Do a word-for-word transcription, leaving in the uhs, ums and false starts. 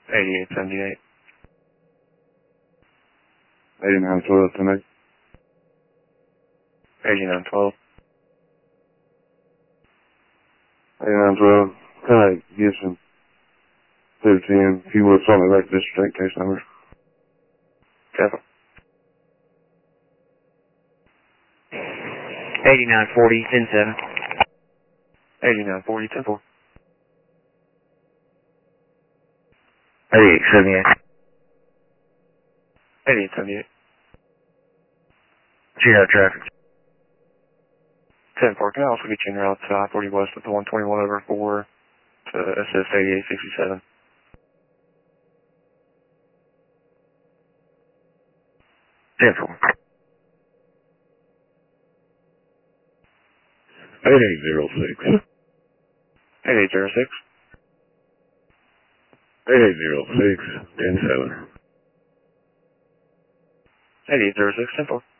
eighty-eight seventy-eight. eighty-nine twelve tonight. eighty-nine twelve. eighty-nine twelve. Can I get some two ten? If you would, call me back to this straight case number. Careful. eighty-nine forty, ten seven. eighty-nine forty, ten four. eighty-eight seventy-eight. eighty-eight seventy-eight. Zero traffic. ten four. Can I also get you in route to I forty west with the one twenty-one over four to S S eighty-eight sixty-seven? ten four. eighty-eight zero six. eighty-eight zero six. eighty-eight zero six, ten seven. eighty-eight zero six, ten four.